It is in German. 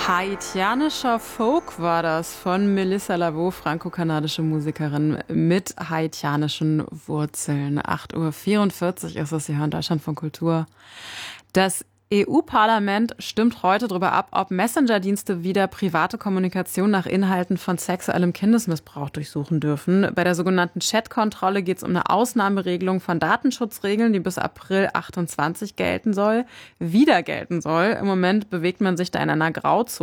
Haitianischer Folk war das von Melissa Lavo, franco-kanadische Musikerin mit haitianischen Wurzeln. 8:44 Uhr ist es hier in Deutschland von Kultur. Das EU-Parlament stimmt heute darüber ab, ob Messenger-Dienste wieder private Kommunikation nach Inhalten von sexuellem Kindesmissbrauch durchsuchen dürfen. Bei der sogenannten Chat-Kontrolle geht es um eine Ausnahmeregelung von Datenschutzregeln, die bis April 28 gelten soll, wieder gelten soll. Im Moment bewegt man sich da in einer Grauzone.